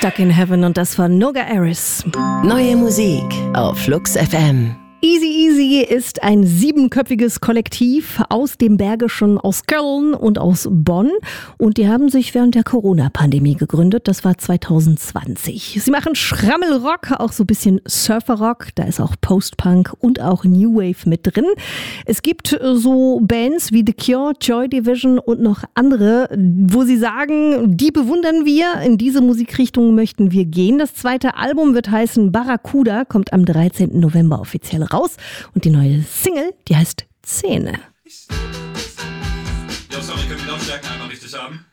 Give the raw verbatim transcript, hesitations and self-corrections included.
Stuck in Heaven und das von Noga Aris. Neue Musik auf Flux F M. Easy Easy ist ein siebenköpfiges Kollektiv aus dem Bergischen, aus Köln und aus Bonn. Und die haben sich während der Corona-Pandemie gegründet. Das war zwanzig zwanzig. Sie machen Schrammelrock, auch so ein bisschen Surferrock. Da ist auch Post-Punk und auch New Wave mit drin. Es gibt so Bands wie The Cure, Joy Division und noch andere, wo sie sagen, die bewundern wir. In diese Musikrichtung möchten wir gehen. Das zweite Album wird heißen Barracuda, kommt am dreizehnten November offiziell raus. Und die neue Single, die heißt Zähne. Ja, sorry, können wir die Lautstärken einmal richtig haben?